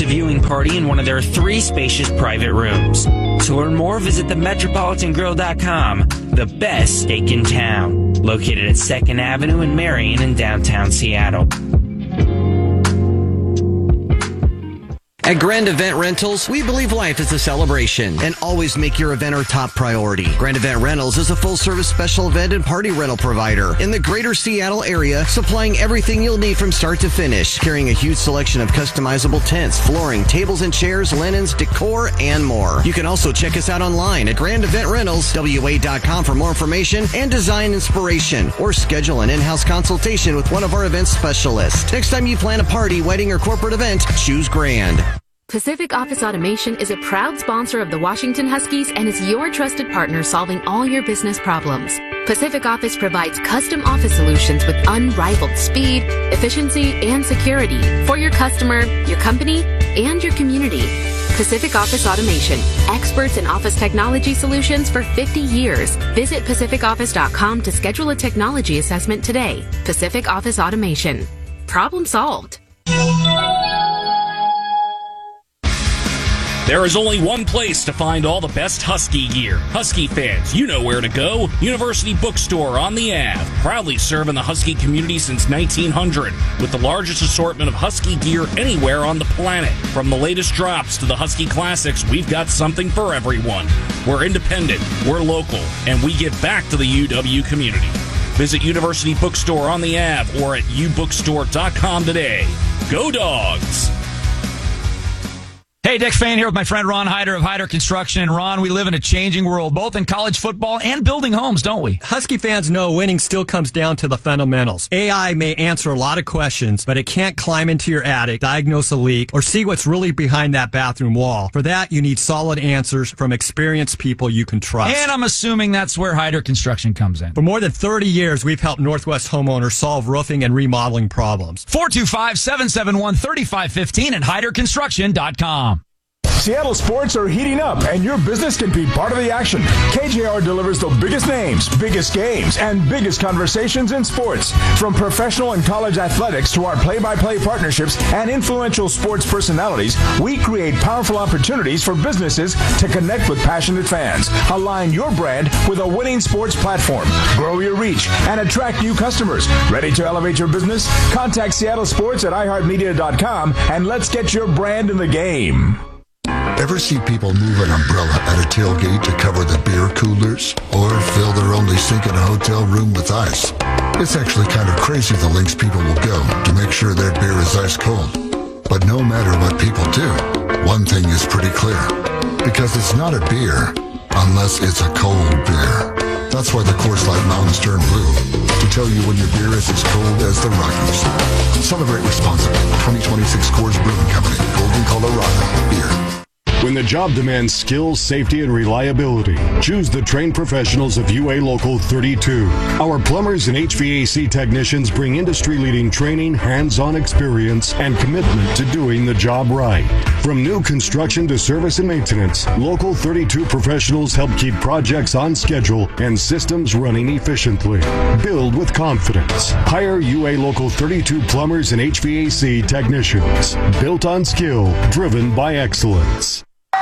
a viewing party in one of their 3 spacious private rooms. To learn more, visit themetropolitangrill.com, the best steak in town. Located at 2nd Avenue in Marion in downtown Seattle. At Grand Event Rentals, we believe life is a celebration and always make your event our top priority. Grand Event Rentals is a full-service special event and party rental provider in the greater Seattle area, supplying everything you'll need from start to finish, carrying a huge selection of customizable tents, flooring, tables and chairs, linens, decor, and more. You can also check us out online at GrandEventRentalsWA.com for more information and design inspiration, or schedule an in-house consultation with one of our event specialists. Next time you plan a party, wedding, or corporate event, choose Grand. Pacific Office Automation is a proud sponsor of the Washington Huskies and is your trusted partner solving all your business problems. Pacific Office provides custom office solutions with unrivaled speed, efficiency, and security for your customer, your company, and your community. Pacific Office Automation, experts in office technology solutions for 50 years. Visit PacificOffice.com to schedule a technology assessment today. Pacific Office Automation. Problem solved. There is only one place to find all the best Husky gear. Husky fans, you know where to go. University Bookstore on the Ave. Proudly serving the Husky community since 1900 with the largest assortment of Husky gear anywhere on the planet. From the latest drops to the Husky classics, we've got something for everyone. We're independent, we're local, and we give back to the UW community. Visit University Bookstore on the Ave or at ubookstore.com today. Go Dogs! Hey, Dick Fain here with my friend Ron Hyder of Hyder Construction. And Ron, we live in a changing world, both in college football and building homes, don't we? Husky fans know winning still comes down to the fundamentals. AI may answer a lot of questions, but it can't climb into your attic, diagnose a leak, or see what's really behind that bathroom wall. For that, you need solid answers from experienced people you can trust. And I'm assuming that's where Hyder Construction comes in. For more than 30 years, we've helped Northwest homeowners solve roofing and remodeling problems. 425-771-3515 at HyderConstruction.com. Seattle sports are heating up, and your business can be part of the action. KJR delivers the biggest names, biggest games, and biggest conversations in sports. From professional and college athletics to our play-by-play partnerships and influential sports personalities, we create powerful opportunities for businesses to connect with passionate fans. Align your brand with a winning sports platform. Grow your reach and attract new customers. Ready to elevate your business? Contact Seattle Sports at iHeartMedia.com and let's get your brand in the game. Ever see people move an umbrella at a tailgate to cover the beer coolers? Or fill their only sink in a hotel room with ice? It's actually kind of crazy the lengths people will go to make sure their beer is ice cold. But no matter what people do, one thing is pretty clear. Because it's not a beer unless it's a cold beer. That's why the Coors Light Mountains turn blue. To tell you when your beer is as cold as the Rockies. Celebrate responsibly. 2026 Coors Brewing Company. Golden, Colorado. Beer. When the job demands skills, safety, and reliability, choose the trained professionals of UA Local 32. Our plumbers and HVAC technicians bring industry-leading training, hands-on experience, and commitment to doing the job right. From new construction to service and maintenance, Local 32 professionals help keep projects on schedule and systems running efficiently. Build with confidence. Hire UA Local 32 plumbers and HVAC technicians. Built on skill, driven by excellence.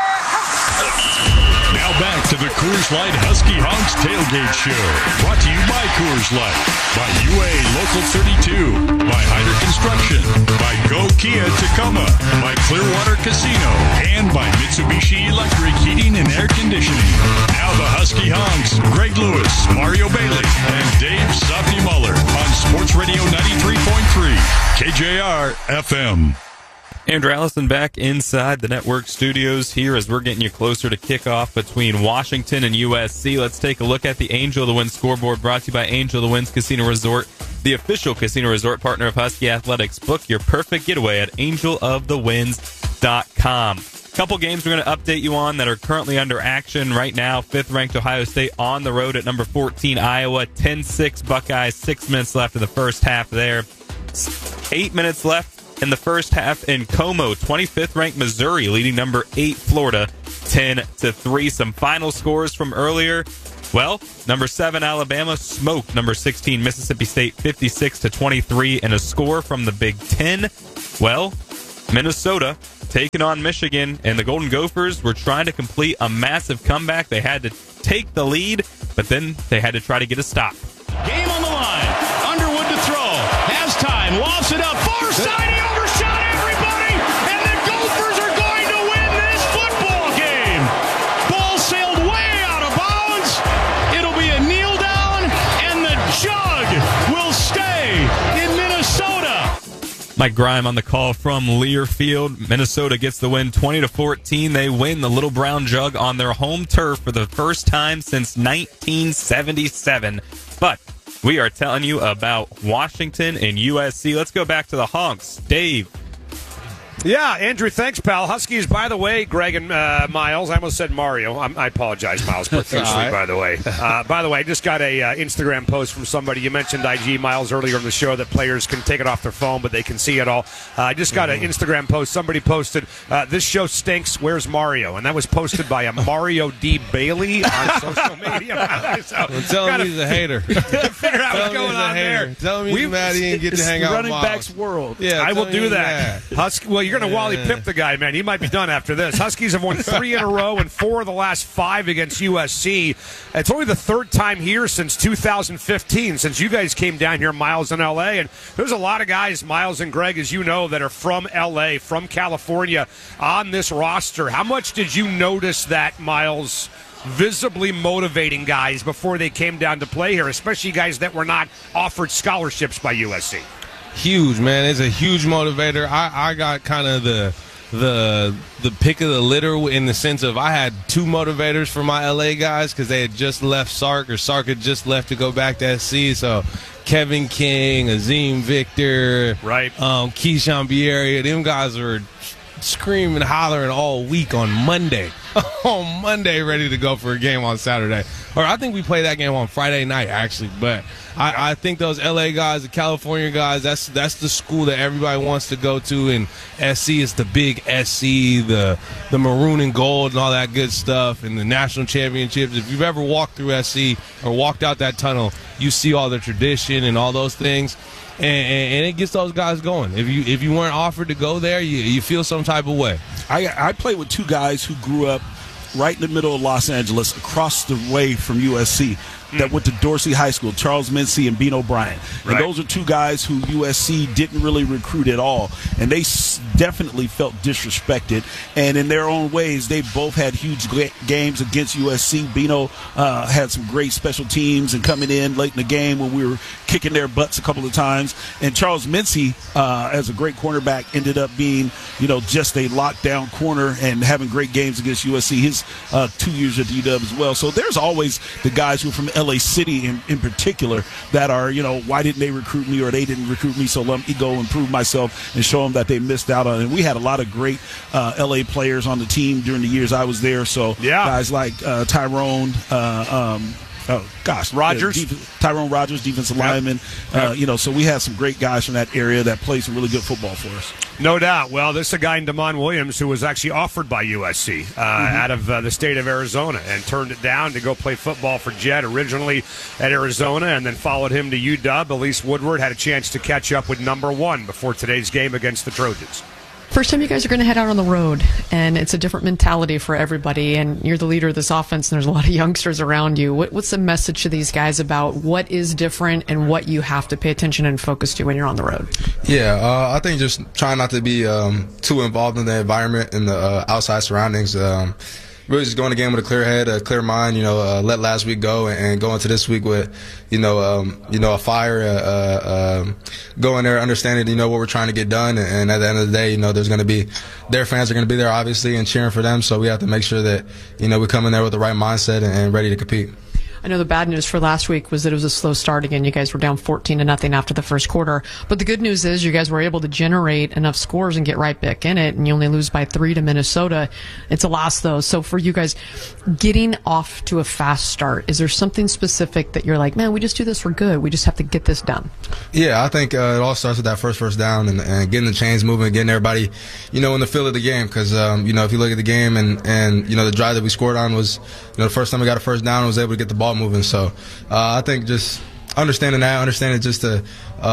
Now back to the Coors Light Husky Honks Tailgate Show. Brought to you by Coors Light, by UA Local 32, by Hyder Construction, by Go Kia Tacoma, by Clearwater Casino, and by Mitsubishi Electric Heating and Air Conditioning. Now the Husky Honks, Greg Lewis, Mario Bailey, and Dave Softy Muller on Sports Radio 93.3, KJR FM. Andrew Allison back inside the network studios here as we're getting you closer to kickoff between Washington and USC. Let's take a look at the Angel of the Wind scoreboard brought to you by Angel of the Winds Casino Resort, the official casino resort partner of Husky Athletics. Book your perfect getaway at angelofthewinds.com. Couple games we're going to update you on that are currently under action right now. 5th-ranked Ohio State on the road at number 14 Iowa. 10-6 Buckeyes. 6 minutes left in the first half there. 8 minutes left in the first half in Como. 25th-ranked Missouri leading number 8 Florida 10-3. Some final scores from earlier. Well, number 7 Alabama smoked number 16 Mississippi State 56-23, and a score from the Big Ten. Well, Minnesota taking on Michigan, and the Golden Gophers were trying to complete a massive comeback. They had to take the lead, but then they had to try to get a stop. Game on the line. Underwood to throw. Has time. Lofts it up. Far side. He overshot everybody. And the Gophers are going to win this football game. Ball sailed way out of bounds. It'll be a kneel down, and the jug will stay in Minnesota. Mike Grime on the call from Learfield. Minnesota gets the win 20-14. They win the Little Brown Jug on their home turf for the first time since 1977. But we are telling you about Washington and USC. Let's go back to the Honks. Dave. Yeah, Andrew, thanks, pal. Huskies, by the way, Greg and Miles. I almost said Mario. I apologize, Miles, profusely, by the way. By the way, I just got a Instagram post from somebody. You mentioned IG, Miles, earlier in the show that players can take it off their phone, but they can see it all. I just got an Instagram post. Somebody posted, this show stinks, where's Mario? And that was posted by a Mario D. Bailey on social media. So, tell him he's a hater. Figure out what's going on there. Tell him he's mad he didn't get to hang out with running Miles. back's world. Yeah, I will do that. Mad. Well, you're going to Wally Pip the guy, man. He might be done after this. Huskies have won 3 in a row and 4 of the last 5 against USC. It's only the 3rd time here since 2015, since you guys came down here, Miles, in L.A. And there's a lot of guys, Miles and Greg, as you know, that are from L.A., from California, on this roster. How much did you notice that, Miles, visibly motivating guys before they came down to play here, especially guys that were not offered scholarships by USC? Huge, man. It's a huge motivator. I got kind of the pick of the litter in the sense of I had 2 motivators for my LA guys because they had just left Sark, or Sark had just left to go back to SC. So Kevin King, Azim Victor, right, Keyshawn Bierria, them guys were screaming, hollering all week on Monday. On Monday, ready to go for a game on Saturday. Or I think we played that game on Friday night, actually. But I think those LA guys, the California guys, that's the school that everybody wants to go to. And SC is the big SC, the maroon and gold and all that good stuff, and the national championships. If you've ever walked through SC or walked out that tunnel, you see all the tradition and all those things. And it gets those guys going. If you weren't offered to go there, you feel some type of way. I played with 2 guys who grew up right in the middle of Los Angeles, across the way from USC, that went to Dorsey High School, Charles Mincy and Bean O'Brien. And those are 2 guys who USC didn't really recruit at all. And they definitely felt disrespected. And in their own ways, they both had huge games against USC. Bino had some great special teams and coming in late in the game when we were kicking their butts a couple of times. And Charles Mincy, as a great cornerback, ended up being, just a lockdown corner and having great games against USC his 2 years at UW as well. So there's always the guys who are from LA City in particular that are, why didn't they recruit me, or they didn't recruit me, so let me go and prove myself and show them that they missed out on it. And we had a lot of great LA players on the team during the years I was there. So guys like Tyrone, Rogers, Tyrone Rogers, defensive lineman. So we had some great guys from that area that played some really good football for us. No doubt. Well, this is a guy in Damon Williams who was actually offered by USC out of the state of Arizona and turned it down to go play football for Jet, originally at Arizona, and then followed him to UW. Elise Woodward had a chance to catch up with number 1 before today's game against the Trojans. First time you guys are going to head out on the road, and it's a different mentality for everybody, and you're the leader of this offense, and there's a lot of youngsters around you. What's the message to these guys about what is different and what you have to pay attention and focus to when you're on the road? Yeah, I think just trying not to be too involved in the environment and the outside surroundings. Really just going to the game with a clear head, a clear mind, let last week go and go into this week with, a fire, go in there understanding, what we're trying to get done. And at the end of the day, there's going to be, their fans are going to be there, obviously, and cheering for them. So we have to make sure that, we come in there with the right mindset and ready to compete. I know the bad news for last week was that it was a slow start again. You guys were down 14-0 after the first quarter. But the good news is you guys were able to generate enough scores and get right back in it, and you only lose by 3 to Minnesota. It's a loss, though. So for you guys, getting off to a fast start, is there something specific that you're like, man, we just do this for good. We just have to get this done? Yeah, I think it all starts with that first down and getting the chains moving, getting everybody, in the feel of the game. Because, if you look at the game and the drive that we scored on was, the first time we got a first down, was able to get the ball moving. So I think just understanding just to,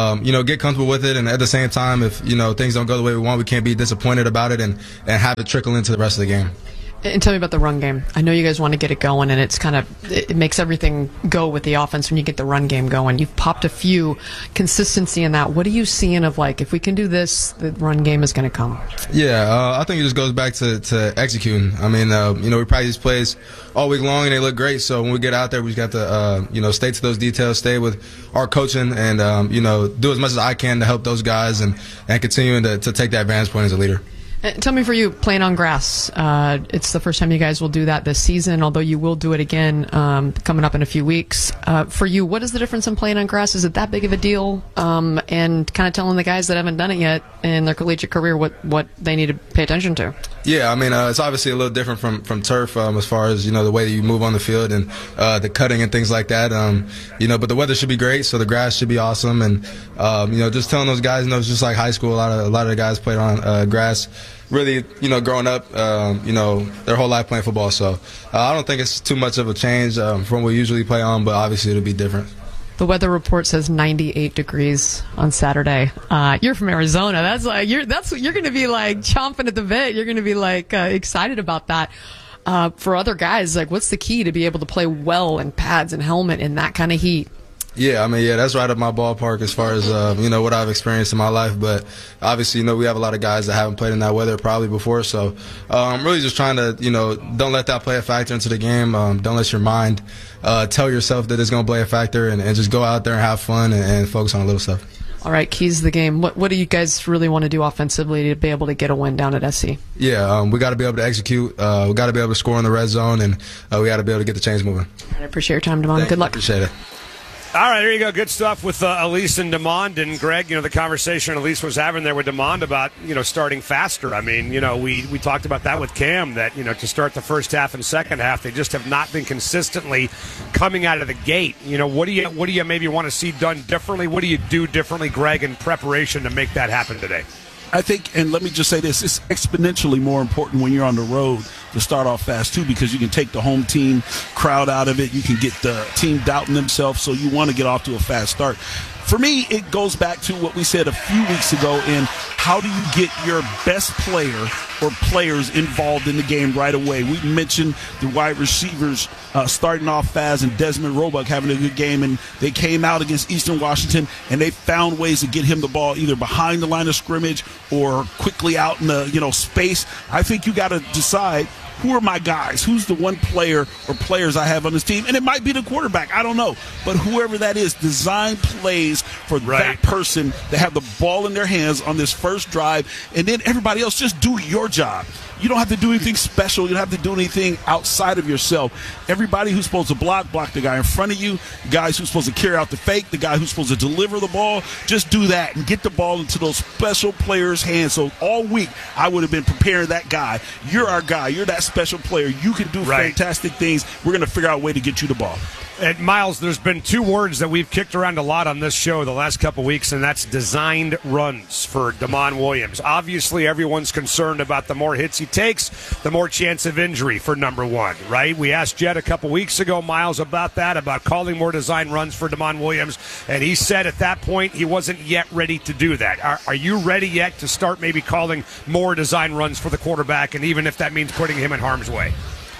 get comfortable with it. And at the same time, if, things don't go the way we want, we can't be disappointed about it and have it trickle into the rest of the game. And tell me about the run game. I know you guys want to get it going, and it makes everything go with the offense when you get the run game going. You've popped a few consistency in that. What are you seeing of, if we can do this, the run game is going to come? Yeah, I think it just goes back to executing. I mean, we practice plays all week long, and they look great. So when we get out there, we just got to, stay to those details, stay with our coaching, and, do as much as I can to help those guys and continuing to take that advantage point as a leader. Tell me, for you, playing on grass, it's the first time you guys will do that this season, although you will do it again coming up in a few weeks. For you, what is the difference in playing on grass? Is it that big of a deal? And kind of telling the guys that haven't done it yet in their collegiate career what they need to pay attention to. Yeah, I mean, it's obviously a little different from turf as far as, the way that you move on the field and the cutting and things like that. But the weather should be great, so the grass should be awesome. And, just telling those guys, it's just like high school. A lot of the guys played on grass. Really, growing up, their whole life playing football. So I don't think it's too much of a change from what we usually play on, but obviously it'll be different. The weather report says 98 degrees on Saturday. You're from Arizona. That's you're going to be chomping at the bit. You're going to be excited about that. For other guys, what's the key to be able to play well in pads and helmet in that kind of heat? Yeah, that's right up my ballpark as far as, what I've experienced in my life. But obviously, we have a lot of guys that haven't played in that weather probably before. So I'm really just trying to, don't let that play a factor into the game. Don't let your mind tell yourself that it's going to play a factor and just go out there and have fun and focus on the little stuff. All right, keys to the game. What do you guys really want to do offensively to be able to get a win down at SC? Yeah, we got to be able to execute. We got to be able to score in the red zone, and we got to be able to get the chains moving. I appreciate your time, Damon. Good luck. Appreciate it. All right, there you go. Good stuff with Elise and Demond. And Greg, the conversation Elise was having there with Demond about, starting faster. I mean, we talked about that with Cam, that, to start the first half and second half, they just have not been consistently coming out of the gate. What do you maybe want to see done differently? What do you do differently, Greg, in preparation to make that happen today? I think, and let me just say this, it's exponentially more important when you're on the road to start off fast, too, because you can take the home team crowd out of it. You can get the team doubting themselves, so you want to get off to a fast start. For me, it goes back to what we said a few weeks ago in how do you get your best player or players involved in the game right away. We mentioned the wide receivers starting off fast and Desmond Roebuck having a good game, and they came out against Eastern Washington and they found ways to get him the ball either behind the line of scrimmage or quickly out in the space. I think you got to decide, who are my guys? Who's the one player or players I have on this team? And it might be the quarterback. I don't know. But whoever that is, design plays for that person to have the ball in their hands on this first drive. And then everybody else, just do your job. You don't have to do anything special. You don't have to do anything outside of yourself. Everybody who's supposed to block the guy in front of you, guys who's supposed to carry out the fake, the guy who's supposed to deliver the ball, just do that and get the ball into those special players' hands. So all week I would have been preparing that guy. You're our guy. You're that special player. You can do fantastic things. We're going to figure out a way to get you the ball. And Miles, there's been two words that we've kicked around a lot on this show the last couple weeks, and that's designed runs for Damon Williams. Obviously, everyone's concerned about the more hits he takes, the more chance of injury for number one, right? We asked Jed a couple weeks ago, Miles, about that, about calling more design runs for Damon Williams, and he said at that point he wasn't yet ready to do that. Are you ready yet to start maybe calling more design runs for the quarterback, and even if that means putting him in harm's way?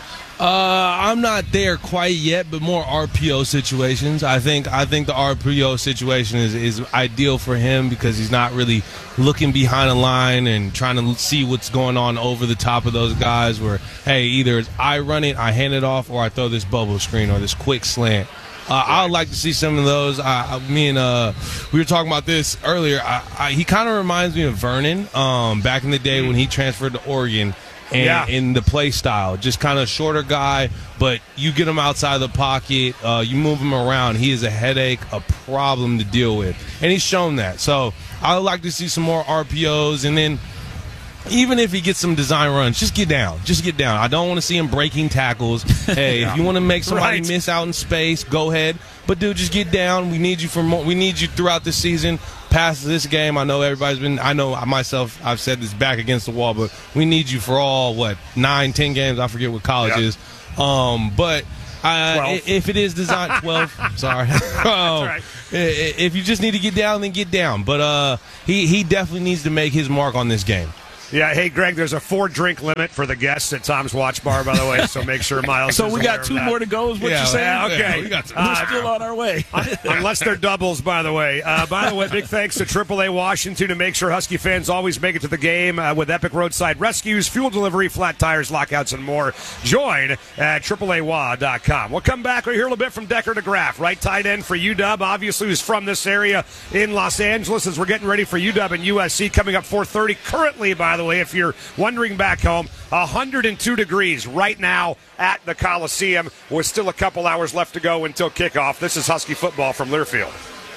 I'm not there quite yet, but more RPO situations. I think the RPO situation is ideal for him because he's not really looking behind the line and trying to see what's going on over the top of those guys where, hey, either I run it, I hand it off, or I throw this bubble screen or this quick slant. I would like to see some of those. We were talking about this earlier. He kind of reminds me of Vernon back in the day when he transferred to Oregon. And in the play style, just kind of shorter guy, but you get him outside the pocket, you move him around. He is a headache, a problem to deal with, and he's shown that. So I would like to see some more RPOs, and then even if he gets some design runs, just get down. Just get down. I don't want to see him breaking tackles. Hey, if you want to make somebody miss out in space, go ahead. But, dude, just get down. We need you for more. We need you throughout the season. Past this game, I know everybody's been – I know myself, I've said this back against the wall, but we need you for all, 9, 10 games. I forget what college is. But If it is designed 12, sorry. Right. If you just need to get down, then get down. But he definitely needs to make his mark on this game. Yeah, hey, Greg, there's a 4-drink limit for the guests at Tom's Watch Bar, by the way, so make sure Miles So is we aware got of 2 that. more to go is what you're saying? Yeah, okay. We're still on our way. Unless they're doubles, by the way. By the way, big thanks to AAA Washington to make sure Husky fans always make it to the game with epic roadside rescues, fuel delivery, flat tires, lockouts, and more. Join at AAAWA.com. We'll come back. We'll hear a little bit from Decker DeGraff, right tight end for UW, obviously who's from this area in Los Angeles as we're getting ready for UW and USC coming up 4:30. Currently, by the way, if you're wondering back home, 102 degrees right now at the Coliseum with still a couple hours left to go until kickoff. This is Husky football from Learfield.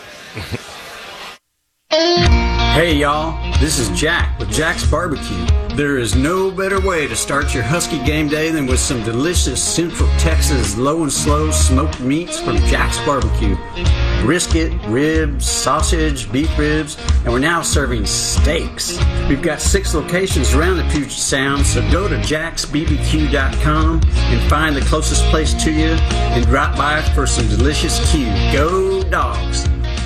Hey y'all, this is Jack with Jack's Barbecue. There is no better way to start your Husky game day than with some delicious Central Texas low and slow smoked meats from Jack's Barbecue. Brisket, ribs, sausage, beef ribs, and we're now serving steaks. We've got 6 locations around the Puget Sound, so go to jacksbbq.com and find the closest place to you and drop by for some delicious Q. Go Dogs!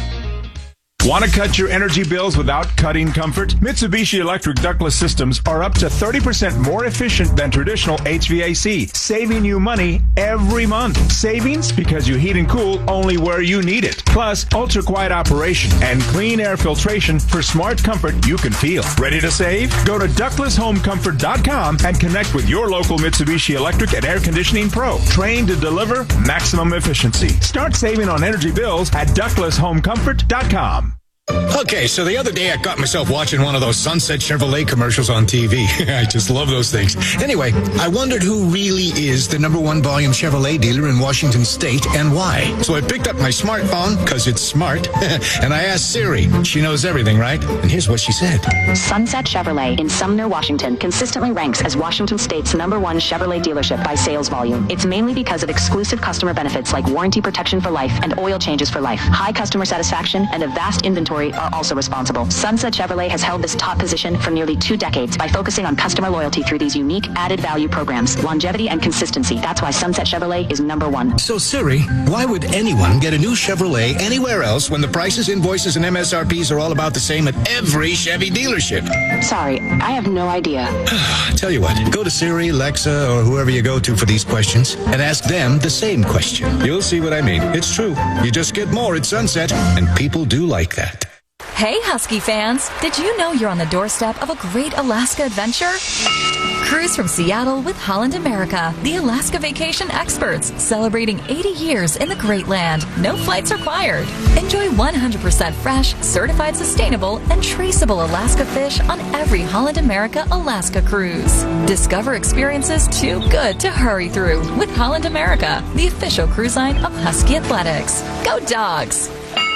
Want to cut your energy bills without cutting comfort? Mitsubishi Electric ductless systems are up to 30% more efficient than traditional HVAC, saving you money every month. Savings because you heat and cool only where you need it. Plus, ultra-quiet operation and clean air filtration for smart comfort you can feel. Ready to save? Go to ductlesshomecomfort.com and connect with your local Mitsubishi Electric and Air Conditioning Pro. Trained to deliver maximum efficiency. Start saving on energy bills at ductlesshomecomfort.com. Okay, so the other day I caught myself watching one of those Sunset Chevrolet commercials on TV. I just love those things. Anyway, I wondered who really is the #1 volume Chevrolet dealer in Washington State and why. So I picked up my smartphone, because it's smart, and I asked Siri. She knows everything, right? And here's what she said. Sunset Chevrolet in Sumner, Washington consistently ranks as Washington State's #1 Chevrolet dealership by sales volume. It's mainly because of exclusive customer benefits like warranty protection for life and oil changes for life. High customer satisfaction and a vast inventory are also responsible. Sunset Chevrolet has held this top position for nearly 2 decades by focusing on customer loyalty through these unique added value programs, longevity and consistency. That's why Sunset Chevrolet is #1. So Siri, why would anyone get a new Chevrolet anywhere else when the prices, invoices, and MSRPs are all about the same at every Chevy dealership? Sorry, I have no idea. Tell you what, go to Siri, Alexa, or whoever you go to for these questions and ask them the same question. You'll see what I mean. It's true. You just get more at Sunset, and people do like that. Hey, Husky fans! Did you know you're on the doorstep of a great Alaska adventure? Cruise from Seattle with Holland America, the Alaska vacation experts, celebrating 80 years in the Great Land. No flights required. Enjoy 100% fresh, certified sustainable, and traceable Alaska fish on every Holland America Alaska cruise. Discover experiences too good to hurry through with Holland America, the official cruise line of Husky Athletics. Go Dogs!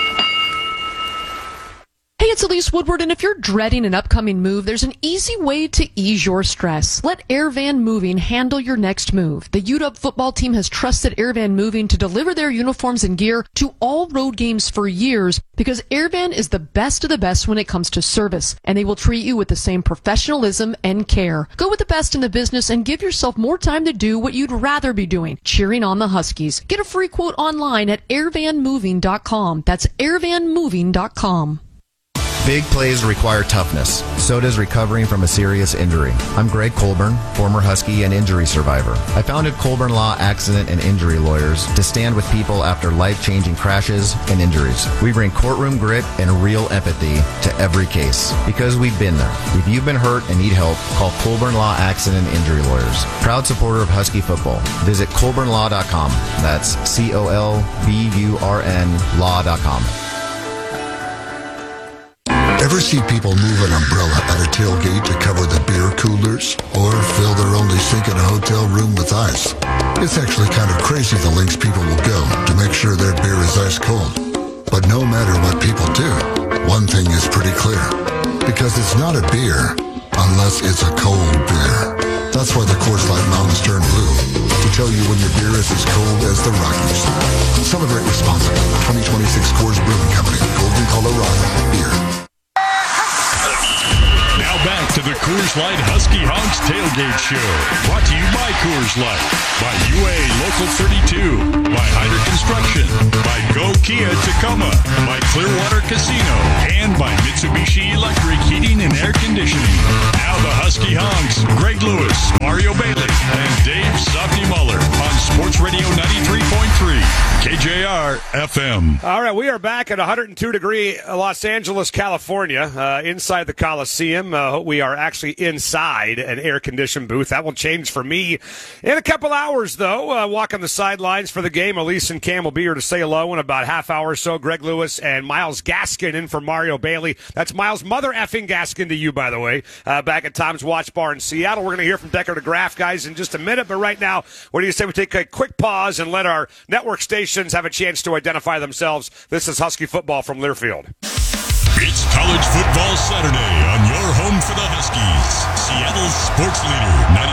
Hey, it's Elise Woodward, and if you're dreading an upcoming move, there's an easy way to ease your stress. Let Airvan Moving handle your next move. The UW football team has trusted Airvan Moving to deliver their uniforms and gear to all road games for years because Airvan is the best of the best when it comes to service, and they will treat you with the same professionalism and care. Go with the best in the business and give yourself more time to do what you'd rather be doing, cheering on the Huskies. Get a free quote online at airvanmoving.com. That's airvanmoving.com. Big plays require toughness. So does recovering from a serious injury. I'm Greg Colburn, former Husky and injury survivor. I founded Colburn Law Accident and Injury Lawyers to stand with people after life-changing crashes and injuries. We bring courtroom grit and real empathy to every case because we've been there. If you've been hurt and need help, call Colburn Law Accident and Injury Lawyers. Proud supporter of Husky football. Visit colburnlaw.com. That's COLBURN law.com. Ever see people move an umbrella at a tailgate to cover the beer coolers? Or fill their only sink in a hotel room with ice? It's actually kind of crazy the lengths people will go to make sure their beer is ice cold. But no matter what people do, one thing is pretty clear. Because it's not a beer unless it's a cold beer. That's why the Coors Light Mountains turn blue. To tell you when your beer is as cold as the Rockies. Celebrate responsibly. 2026 Coors Brewing Company. Golden, Colorado. Beer. Now back to the Coors Coors Light Husky Honks Tailgate Show. Brought to you by Coors Light, by UA Local 32, by Hyder Construction, by Go Kia Tacoma, by Clearwater Casino, and by Mitsubishi Electric Heating and Air Conditioning. Now the Husky Honks, Greg Lewis, Mario Bailey, and Dave Softy Muller on Sports Radio 93.3, KJR FM. All right, we are back at 102-degree Los Angeles, California, inside the Coliseum. We are actually inside an air-conditioned booth. That will change for me in a couple hours, though. Walking the sidelines for the game. Elise and Cam will be here to say hello in about half hour or so. Greg Lewis and Myles Gaskin in for Mario Bailey. That's Myles' mother effing Gaskin to you, by the way, back at Tom's Watch Bar in Seattle. We're going to hear from Decker DeGraff, guys, in just a minute. But right now, what do you say we take a quick pause and let our network stations have a chance to identify themselves? This is Husky football from Learfield. It's College Football Saturday on your home for the Huskies. Seattle's sports leader,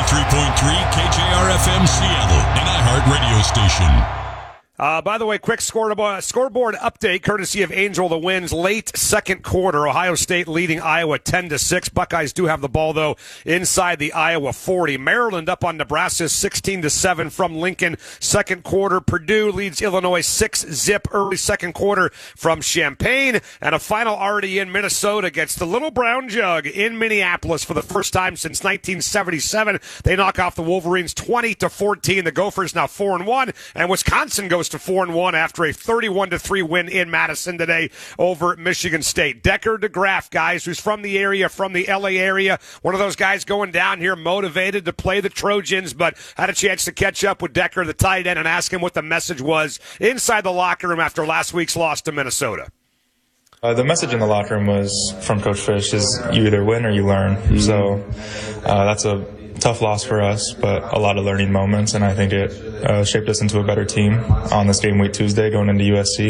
93.3 KJR-FM Seattle, an iHeart radio station. By the way, quick scoreboard update courtesy of Angel the Winds. Late second quarter, Ohio State leading Iowa 10-6. Buckeyes do have the ball, though, inside the Iowa 40. Maryland up on Nebraska 16-7 from Lincoln. Second quarter, Purdue leads Illinois 6-0 early second quarter from Champaign. And a final already in Minnesota gets the Little Brown Jug in Minneapolis for the first time since 1977. They knock off the Wolverines 20-14. The Gophers now 4-1, and Wisconsin goes to 4-1 after a 31-3 win in Madison today over at Michigan State. Decker DeGraff, guys, who's from the area, from the LA area, one of those guys going down here motivated to play the Trojans, but had a chance to catch up with Decker, the tight end, and ask him what the message was inside the locker room after last week's loss to Minnesota. The message in the locker room was from Coach Fish is you either win or you learn. Mm-hmm. So that's a tough loss for us, but a lot of learning moments, and I think it shaped us into a better team on this game week Tuesday going into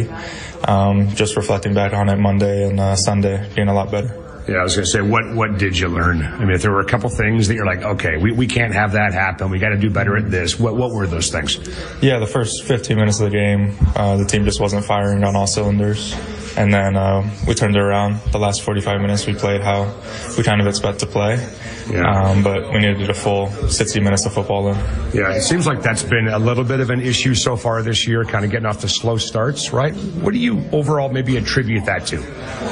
USC. Just reflecting back on it Monday and Sunday, being a lot better. Yeah, I was going to say, what did you learn? I mean, if there were a couple things that you're like, okay, we can't have that happen. We got to do better at this. What were those things? Yeah, the first 15 minutes of the game, the team just wasn't firing on all cylinders. And then we turned it around. The last 45 minutes we played how we kind of expect to play. Yeah. But we needed a full 60 minutes of football in. Yeah, it seems like that's been a little bit of an issue so far this year, kind of getting off the slow starts, right? What do you overall maybe attribute that to?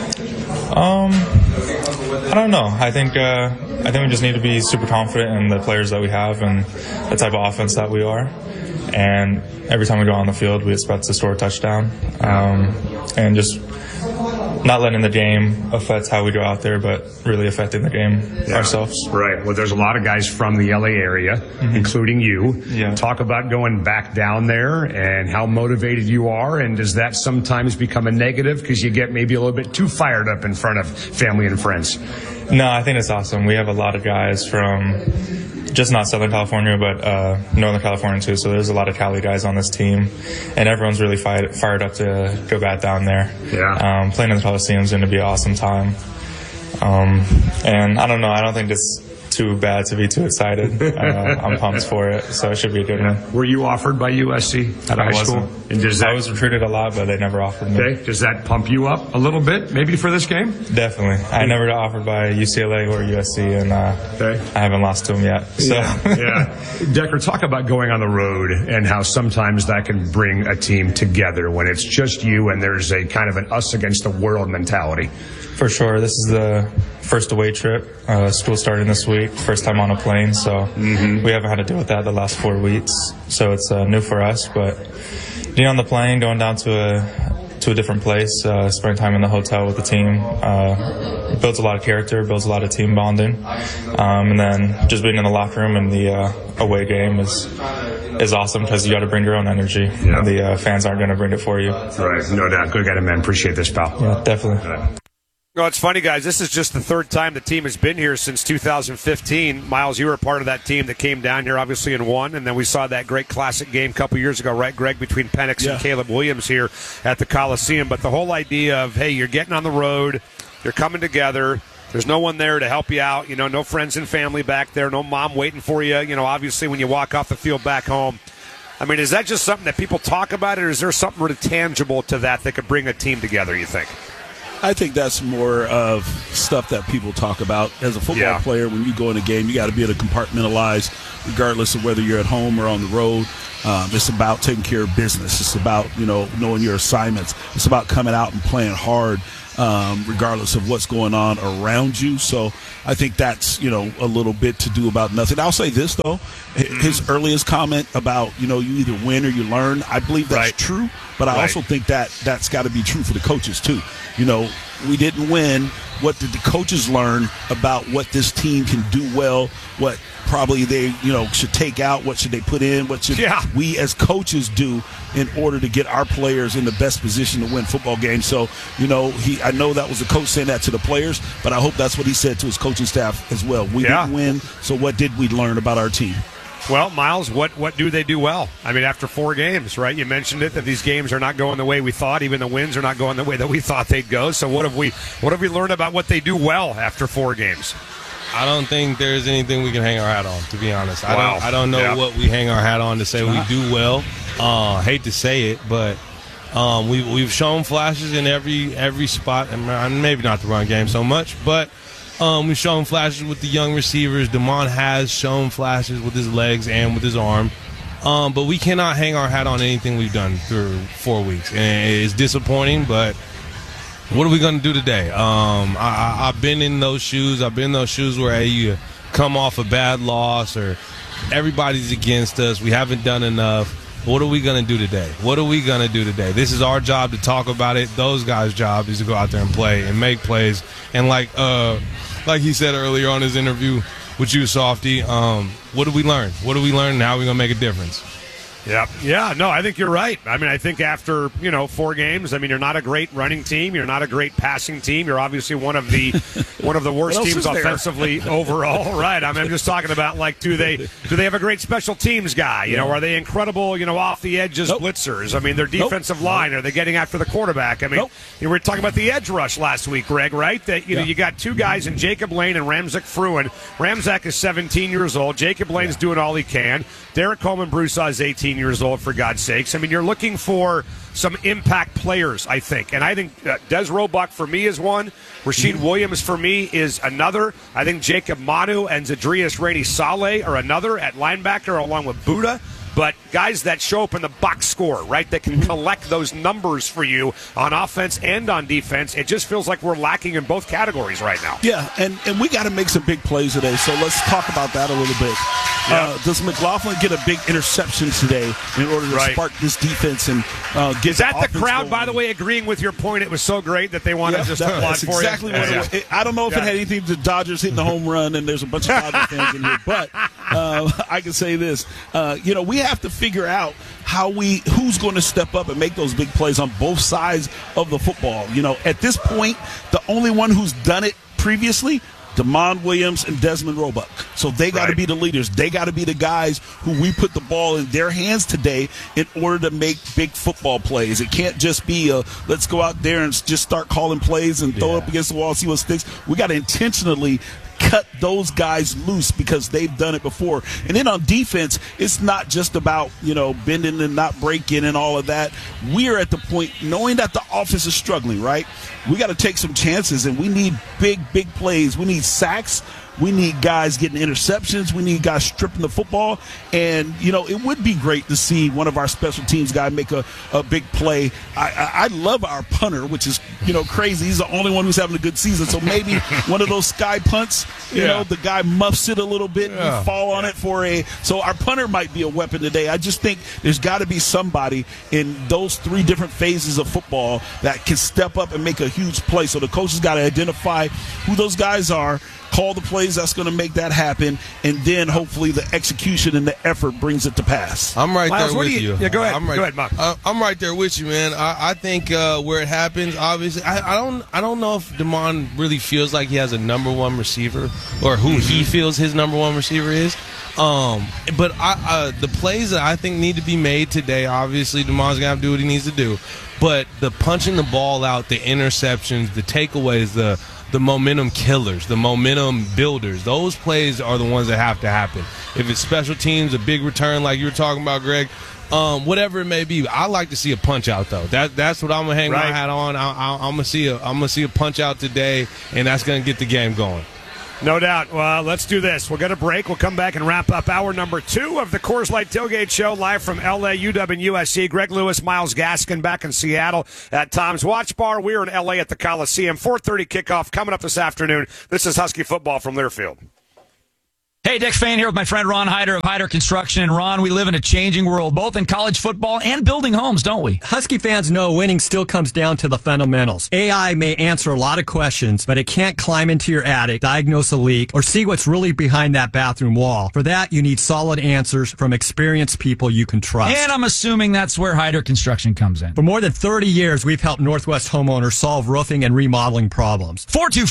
I don't know. I think we just need to be super confident in the players that we have and the type of offense that we are. And every time we go on the field, we expect to score a touchdown. And just not letting the game affect how we go out there, but really affecting the game ourselves. Right. Well, there's a lot of guys from the LA area, including you. Yeah. Talk about going back down there and how motivated you are, and does that sometimes become a negative because you get maybe a little bit too fired up in front of family and friends? No, I think it's awesome. We have a lot of guys from just not Southern California, but Northern California too. So there's a lot of Cali guys on this team, and everyone's really fired up to go back down there. Yeah. Playing in the Coliseum is going to be an awesome time. And I don't know. I don't think it's too bad to be too excited. I'm pumped for it, so it should be a good one. Were you offered by USC at high school? And I was recruited a lot, but they never offered me. Okay. Does that pump you up a little bit, maybe for this game? Definitely. I never got offered by UCLA or USC, and I haven't lost to them yet. So. Yeah. Decker, talk about going on the road and how sometimes that can bring a team together when it's just you and there's a kind of an us against the world mentality. For sure. This is the first away trip. School starting this week. First time on a plane, so we haven't had to deal with that the last 4 weeks. So it's new for us. But being on the plane, going down to a different place, spending time in the hotel with the team, builds a lot of character, builds a lot of team bonding. And then just being in the locker room and the away game is awesome because you got to bring your own energy. Yeah. The fans aren't going to bring it for you. Right, no doubt. Good guy, man. Appreciate this, pal. Yeah, definitely. No, it's funny, guys. This is just the third time the team has been here since 2015. Myles, you were a part of that team that came down here, obviously, and won. And then we saw that great classic game a couple years ago, right, Greg, between Penix and Caleb Williams here at the Coliseum. But the whole idea of, hey, you're getting on the road, you're coming together, there's no one there to help you out, no friends and family back there, no mom waiting for you, obviously when you walk off the field back home. I mean, is that just something that people talk about, or is there something really tangible to that could bring a team together, you think? I think that's more of stuff that people talk about. As a football player, when you go in a game, you got to be able to compartmentalize, regardless of whether you're at home or on the road. It's about taking care of business. It's about, knowing your assignments. It's about coming out and playing hard, regardless of what's going on around you. So I think that's, a little bit to do about nothing. I'll say this, though. His earliest comment about, you either win or you learn, I believe that's true. But I also think that's got to be true for the coaches, too. We didn't win. What did the coaches learn about what this team can do well, what probably they, should take out, what should they put in, what should we as coaches do in order to get our players in the best position to win football games. So, I know that was the coach saying that to the players, but I hope that's what he said to his coaching staff as well. We didn't win, so what did we learn about our team? Well, Miles, what do they do well? I mean, after 4 games, right? You mentioned it, that these games are not going the way we thought. Even the wins are not going the way that we thought they'd go. So what have we learned about what they do well after 4 games? I don't think there's anything we can hang our hat on, to be honest. I don't know what we hang our hat on to say we do well. Hate to say it, but we've shown flashes in every spot. And maybe not the run game so much, but we've shown flashes with the young receivers. Damon has shown flashes with his legs and with his arm. But we cannot hang our hat on anything we've done through 4 weeks. And it's disappointing, but what are we going to do today? I've been in those shoes. I've been in those shoes where you come off a bad loss or everybody's against us. We haven't done enough. What are we going to do today? What are we going to do today? This is our job to talk about it. Those guys' job is to go out there and play and make plays. And like he said earlier on his interview with you, Softy, what did we learn? What did we learn and how are we going to make a difference? Yeah, no, I think you're right. I mean, I think after, 4 games, I mean, you're not a great running team. You're not a great passing team. You're obviously one of the worst teams offensively overall. Right. I mean, I'm just talking about, do they have a great special teams guy? Are they incredible, off the edges blitzers? I mean, their defensive line, are they getting after the quarterback? I mean, we were talking about the edge rush last week, Greg, right? That, you got 2 guys in Jacob Lane and Ramzak Fruin. Ramzak is 17 years old. Jacob Lane's doing all he can. Derek Coleman-Broussard is 18 years old, for God's sakes. I mean, you're looking for some impact players, I think. And I think Des Roebuck, for me, is one. Rasheed Williams, for me, is another. I think Jacob Manu and Zadrius Rainey-Saleh are another at linebacker, along with Buddha. But guys that show up in the box score, right, that can collect those numbers for you on offense and on defense, it just feels like we're lacking in both categories right now. Yeah, and we got to make some big plays today, so let's talk about that a little bit. Does McLaughlin get a big interception today in order to spark this defense and get Is that the crowd, going? by the way, agreeing with your point? It was so great that they wanted to just applaud for exactly you? What it was. I don't know if it had anything to Dodgers hitting the home run, and there's a bunch of Dodgers fans in here, but I can say this. We have to figure out who's going to step up and make those big plays on both sides of the football. At this point, the only one who's done it previously, Damon Williams and Desmond Roebuck. So they got to be the leaders. They got to be the guys who we put the ball in their hands today in order to make big football plays. It can't just be let's go out there and just start calling plays and throw it up against the wall, see what sticks. We got to intentionally cut those guys loose because they've done it before. And then on defense, it's not just about, bending and not breaking and all of that. We're at the point, knowing that the offense is struggling, right? We got to take some chances, and we need big plays. We need sacks. We need guys getting interceptions. We need guys stripping the football. And, it would be great to see one of our special teams guys make a big play. I love our punter, which is, crazy. He's the only one who's having a good season. So maybe one of those sky punts, the guy muffs it a little bit and we fall on it so our punter might be a weapon today. I just think there's got to be somebody in those 3 different phases of football that can step up and make a huge play. So the coaches got to identify who those guys are, call the plays that's going to make that happen, and then hopefully the execution and the effort brings it to pass. I'm right Miles, there with you. Yeah, go ahead. Go ahead, Mark. I'm right there with you, man. I think where it happens, obviously, I don't know if Damon really feels like he has a number 1 receiver or who he feels his number 1 receiver is. But the plays that I think need to be made today, obviously, Damon's going to have to do what he needs to do. But the punching the ball out, the interceptions, the takeaways, the momentum killers, the momentum builders. Those plays are the ones that have to happen. If it's special teams, a big return like you were talking about, Greg, whatever it may be, I like to see a punch out though. That's what I'm gonna hang my hat on. I'm gonna see a punch out today, and that's gonna get the game going. No doubt. Well, let's do this. We'll get a break. We'll come back and wrap up hour number 2 of the Coors Light Tailgate Show live from LA, UW, and USC. Greg Lewis, Myles Gaskin back in Seattle at Tom's Watch Bar. We're in LA at the Coliseum. 4:30 kickoff coming up this afternoon. This is Husky football from Learfield. Hey, Dick Fain here with my friend Ron Hyder of Hyder Construction. And Ron, we live in a changing world, both in college football and building homes, don't we? Husky fans know winning still comes down to the fundamentals. AI may answer a lot of questions, but it can't climb into your attic, diagnose a leak, or see what's really behind that bathroom wall. For that, you need solid answers from experienced people you can trust. And I'm assuming that's where Hyder Construction comes in. For more than 30 years, we've helped Northwest homeowners solve roofing and remodeling problems.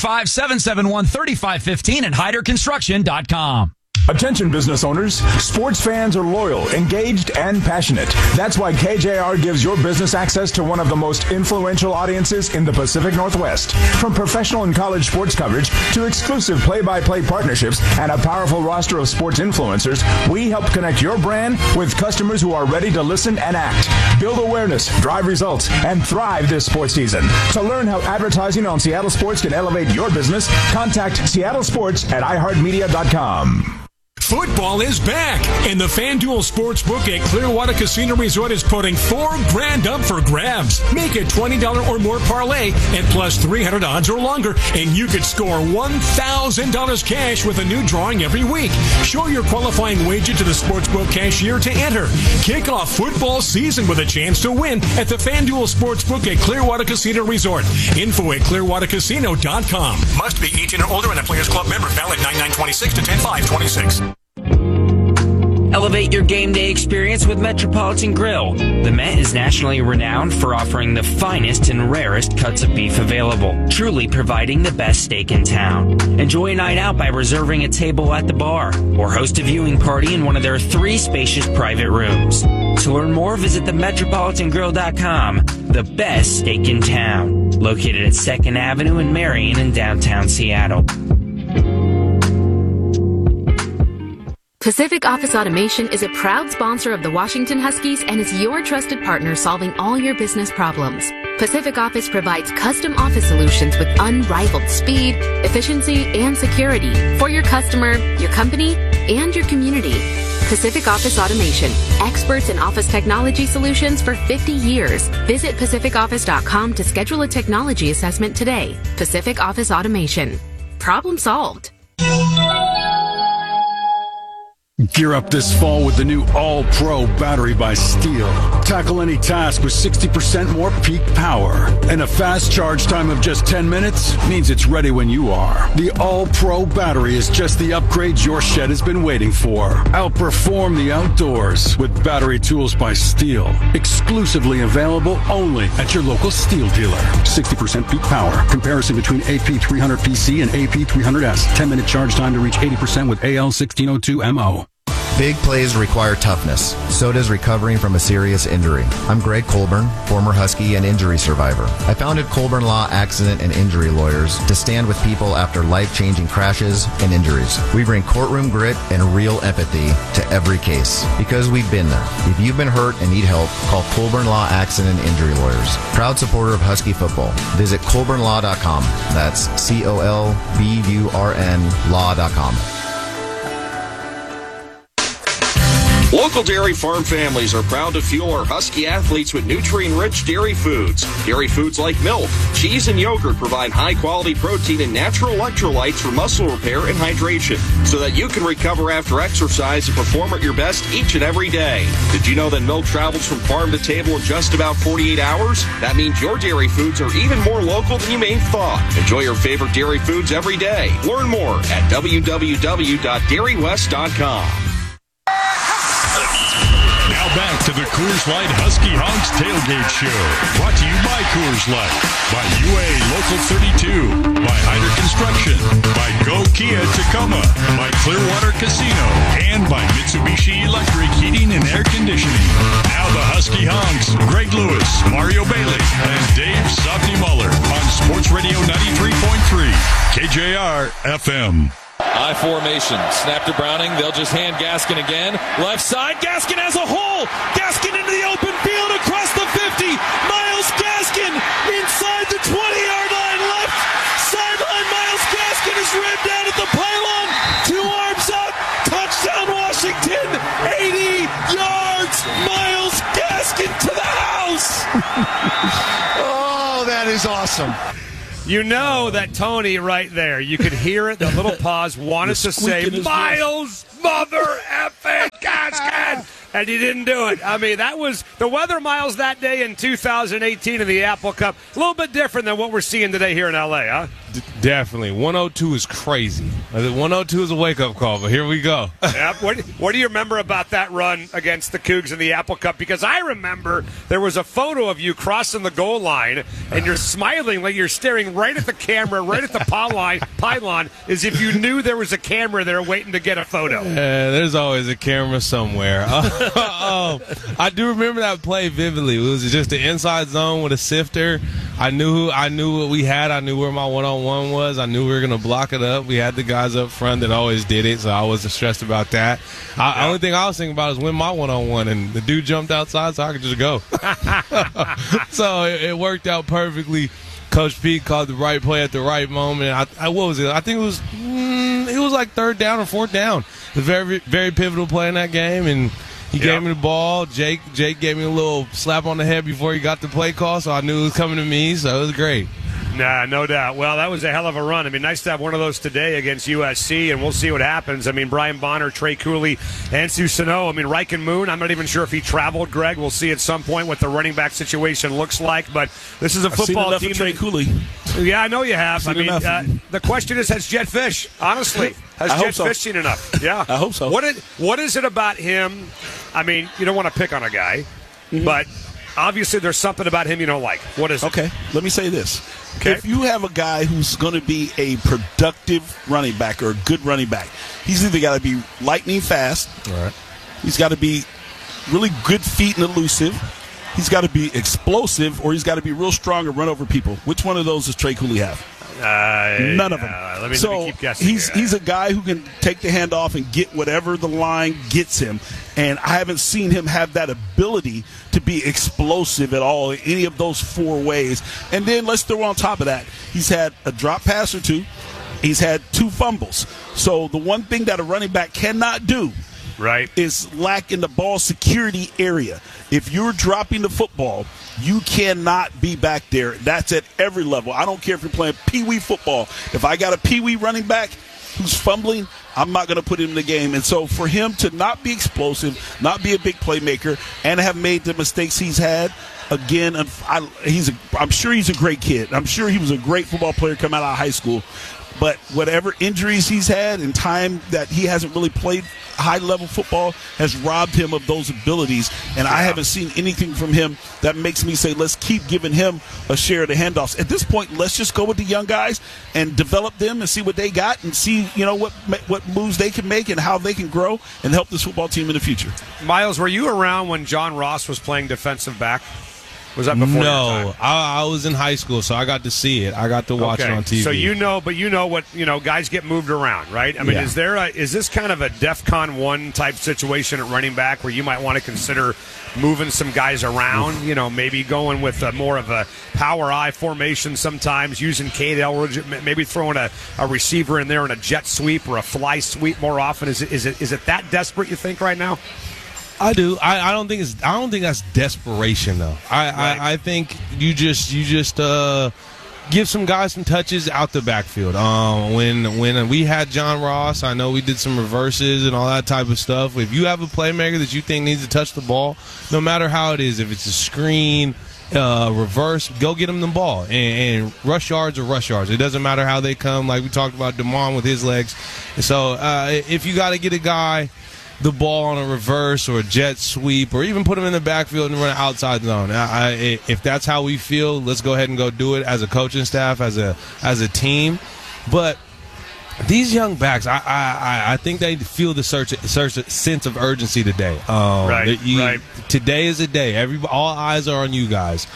425-771-3515 at HyderConstruction.com. Attention business owners, sports fans are loyal, engaged, and passionate. That's why KJR gives your business access to one of the most influential audiences in the Pacific Northwest. From professional and college sports coverage to exclusive play-by-play partnerships and a powerful roster of sports influencers, we help connect your brand with customers who are ready to listen and act. Build awareness, drive results, and thrive this sports season. To learn how advertising on Seattle sports can elevate your business, contact Seattle Sports at iHeartMedia.com. Football is back, and the FanDuel Sportsbook at Clearwater Casino Resort is putting $4,000 up for grabs. Make a $20 or more parlay at plus 300 odds or longer, and you could score $1,000 cash with a new drawing every week. Show your qualifying wager to the Sportsbook cashier to enter. Kick off football season with a chance to win at the FanDuel Sportsbook at Clearwater Casino Resort. Info at clearwatercasino.com. Must be 18 or older and a Players Club member. Valid 9/9/26 to 10/5/26. Elevate your game day experience with Metropolitan Grill. The Met is nationally renowned for offering the finest and rarest cuts of beef available, truly providing the best steak in town. Enjoy a night out by reserving a table at the bar or host a viewing party in one of their 3 spacious private rooms. To learn more, visit themetropolitangrill.com. The best steak in town. Located at 2nd Avenue in Marion in downtown Seattle. Pacific Office Automation is a proud sponsor of the Washington Huskies and is your trusted partner solving all your business problems. Pacific Office provides custom office solutions with unrivaled speed, efficiency, and security for your customer, your company, and your community. Pacific Office Automation, experts in office technology solutions for 50 years. Visit pacificoffice.com to schedule a technology assessment today. Pacific Office Automation. Problem solved. Gear up this fall with the new All-Pro battery by Steel. Tackle any task with 60% more peak power. And a fast charge time of just 10 minutes means it's ready when you are. The All-Pro battery is just the upgrade your shed has been waiting for. Outperform the outdoors with battery tools by Steel. Exclusively available only at your local Steel dealer. 60% peak power. Comparison between AP300PC and AP300S. 10-minute charge time to reach 80% with AL1602MO. Big plays require toughness. So does recovering from a serious injury. I'm Greg Colburn, former Husky and injury survivor. I founded Colburn Law Accident and Injury Lawyers to stand with people after life-changing crashes and injuries. We bring courtroom grit and real empathy to every case because we've been there. If you've been hurt and need help, call Colburn Law Accident and Injury Lawyers. Proud supporter of Husky football. Visit colburnlaw.com. That's COLBURN law.com. Local dairy farm families are proud to fuel our Husky athletes with nutrient-rich dairy foods. Dairy foods like milk, cheese, and yogurt provide high-quality protein and natural electrolytes for muscle repair and hydration so that you can recover after exercise and perform at your best each and every day. Did you know that milk travels from farm to table in just about 48 hours? That means your dairy foods are even more local than you may have thought. Enjoy your favorite dairy foods every day. Learn more at www.dairywest.com. Now back to the Coors Light Husky Honks Tailgate Show. Brought to you by Coors Light, by UA Local 32, by Hyder Construction, by Go Kia Tacoma, by Clearwater Casino, and by Mitsubishi Electric Heating and Air Conditioning. Now the Husky Honks, Greg Lewis, Mario Bailey, and Dave Softy Muller on Sports Radio 93.3. KJR FM. I formation. Snap to Browning. They'll just hand Gaskin again. Left side. Gaskin has a hole. Gaskin into the open field across the 50. Myles Gaskin inside the 20-yard line. Left sideline. Myles Gaskin is ripped down at the pylon. 2 arms up. Touchdown Washington. 80 yards. Myles Gaskin to the house. Oh, that is awesome. You know that Tony right there, you could hear it, the little pause, wanted to say, Myles mother effing Gaskin! And he didn't do it. I mean, that was the weather miles that day in 2018 in the Apple Cup. A little bit different than what we're seeing today here in L.A., huh? Definitely. 102 is crazy. 102 is a wake-up call, but here we go. Yep. What do you remember about that run against the Cougs in the Apple Cup? Because I remember there was a photo of you crossing the goal line, and you're smiling like you're staring right at the camera, right at the pylon, as if you knew there was a camera there waiting to get a photo. There's always a camera somewhere. I do remember that play vividly. It was just the inside zone with a sifter. I knew what we had. I knew where my one-on-one was. I knew we were going to block it up. We had the guys up front that always did it, so I wasn't stressed about that. The only thing I was thinking about is win my one-on-one, and the dude jumped outside, so I could just go. So it worked out perfectly. Coach Pete called the right play at the right moment. What was it? I think it was like 3rd down or 4th down. The very, very pivotal play in that game, and he gave me the ball. Jake gave me a little slap on the head before he got the play call, so I knew it was coming to me, so it was great. Nah, no doubt. Well, that was a hell of a run. I mean, nice to have one of those today against USC, and we'll see what happens. I mean, Brian Bonner, Trey Cooley, Ansu Sano. I mean, Reichen Moon, I'm not even sure if he traveled, Greg. We'll see at some point what the running back situation looks like, but this is a football team. Trey Cooley. Yeah, I know you have. I mean, the question is, has Jedd Fisch, honestly, Jedd Fisch seen enough? Yeah. I hope so. What is it about him? I mean, you don't want to pick on a guy, but obviously there's something about him you don't like. What is it? Okay, let me say this. Okay. If you have a guy who's going to be a productive running back or a good running back, he's either got to be lightning fast, right. He's got to be really good feet and elusive, he's got to be explosive, or he's got to be real strong and run over people. Which one of those does Trey Cooley have? None of them. Let me keep guessing. He's a guy who can take the handoff and get whatever the line gets him. And I haven't seen him have that ability to be explosive at all in any of those 4 ways. And then let's throw on top of that, he's had a drop pass or 2. He's had 2 fumbles. So the one thing that a running back cannot do is lack in the ball security area. If you're dropping the football, you cannot be back there. That's at every level. I don't care if you're playing pee-wee football. If I got a pee-wee running back who's fumbling, I'm not going to put him in the game. And so for him to not be explosive, not be a big playmaker, and have made the mistakes he's had, again, I'm sure he's a great kid. I'm sure he was a great football player coming out of high school. But whatever injuries he's had and time that he hasn't really played high-level football has robbed him of those abilities. And I haven't seen anything from him that makes me say, let's keep giving him a share of the handoffs. At this point, let's just go with the young guys and develop them and see what they got and see, what moves they can make and how they can grow and help this football team in the future. Miles, were you around when John Ross was playing defensive back? Was that before your time? No, I was in high school, so I got to see it. I got to watch it on TV. So you know what guys get moved around, right? I mean, is this kind of a DEFCON 1 type situation at running back where you might want to consider moving some guys around? Maybe going with more of a power I formation sometimes, using Cade Elridge, maybe throwing a receiver in there in a jet sweep or a fly sweep more often. Is it that desperate, you think, right now? I do. I don't think that's desperation though. I think you just give some guys some touches out the backfield. When we had John Ross, I know we did some reverses and all that type of stuff. If you have a playmaker that you think needs to touch the ball, no matter how it is, if it's a screen, reverse, go get him the ball. And rush yards are rush yards. It doesn't matter how they come. Like we talked about DeMond with his legs. So if you got to get a guy the ball on a reverse or a jet sweep, or even put him in the backfield and run an outside zone. If that's how we feel, let's go ahead and go do it as a coaching staff, as a team. But These young backs, I think they feel the sense of urgency today. Right. Today is a day. All eyes are on you guys,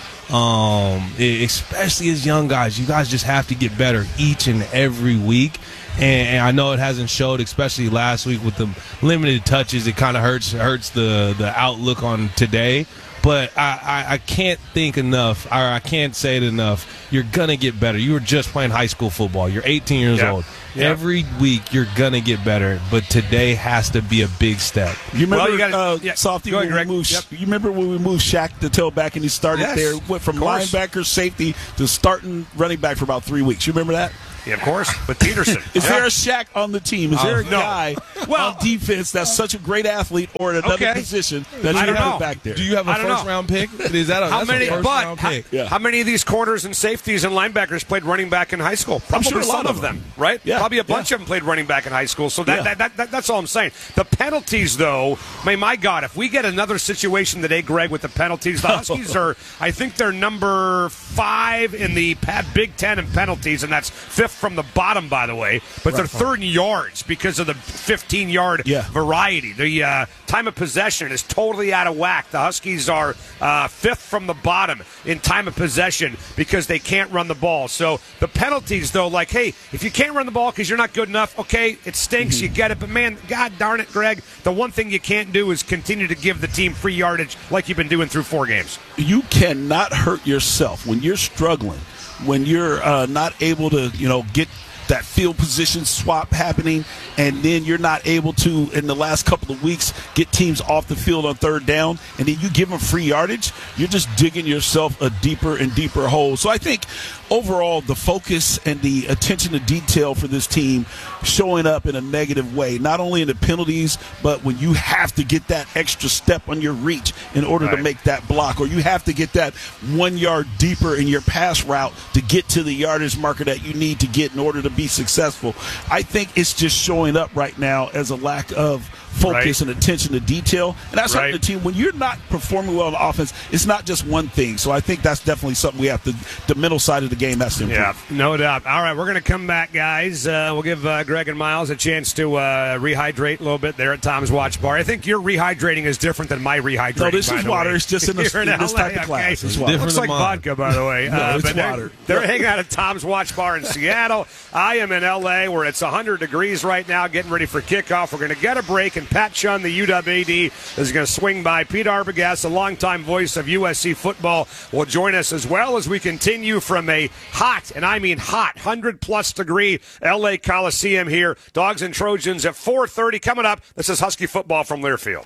especially as young guys. You guys just have to get better each and every week. And I know it hasn't showed, especially last week with the limited touches. It kind of hurts the outlook on today. But I can't think enough, or I can't say it enough. You're going to get better. You were just playing high school football. You're 18 years old. Yep. Every week you're going to get better, but today has to be a big step. You remember, Softy, you remember when we moved Shaq to tailback and he started there, went from linebacker, safety to starting running back for about 3 weeks. You remember that? Yeah, of course, with Peterson. Is there a Shaq on the team? Is there a guy on defense that's such a great athlete or at another position that you put back there? Do you have a first-round pick? Is that a first-round pick? How many of these corners and safeties and linebackers played running back in high school? Probably sure a lot some of them, right? Yeah. Probably a bunch of them played running back in high school. So that's all I'm saying. The penalties, though, my God, if we get another situation today, Greg, with the penalties, the Huskies I think they're number 5 in the Big Ten in penalties, and that's 5th from the bottom, by the way. But they're 3rd in yards because of the 15-yard variety. The time of possession is totally out of whack. The Huskies are 5th from the bottom in time of possession because they can't run the ball. So the penalties, though, like, hey, if you can't run the ball because you're not good enough, okay, it stinks, you get it. But, man, God darn it, Greg, the one thing you can't do is continue to give the team free yardage like you've been doing through 4 games. You cannot hurt yourself when you're struggling, when you're not able to, get that field position swap happening, and then you're not able to, in the last couple of weeks, get teams off the field on 3rd down, and then you give them free yardage, you're just digging yourself a deeper and deeper hole. So I think overall the focus and the attention to detail for this team showing up in a negative way, not only in the penalties, but when you have to get that extra step on your reach in order to make that block, or you have to get that 1 yard deeper in your pass route to get to the yardage marker that you need to get in order to be successful. I think it's just showing up right now as a lack of focus and attention to detail. And that's hurting the team. When you're not performing well on offense, it's not just one thing. So I think that's definitely something we have to, the mental side of the game has to improve. Yeah, no doubt. All right, we're going to come back, guys. We'll give Greg and Miles a chance to rehydrate a little bit there at Tom's Watch Bar. I think your rehydrating is different than my rehydrating. No, this is water. It's just in this type of class. It's water. Looks like vodka, by the way. No, it's water. They're hanging out at Tom's Watch Bar in Seattle. I am in L.A., where it's 100 degrees right now, getting ready for kickoff. We're going to get a break, and Pat Chun, the UW AD, is going to swing by. Pete Arbogast, the longtime voice of USC football, will join us as well as we continue from a hot, and I mean hot, 100-plus degree L.A. Coliseum here. Dogs and Trojans at 4:30 coming up. This is Husky football from Learfield.